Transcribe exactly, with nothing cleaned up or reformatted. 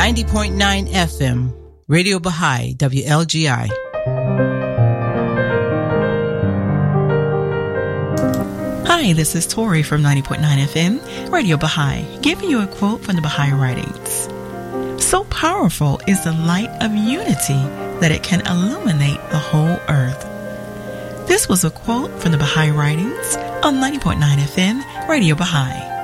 ninety point nine F M, Radio Baha'i, W L G I. Hi, this is Tori from ninety point nine F M, Radio Baha'i, giving you a quote from the Baha'i writings. So powerful is the light of unity that it can illuminate the whole earth. This was a quote from the Baha'i writings on ninety point nine F M, Radio Baha'i.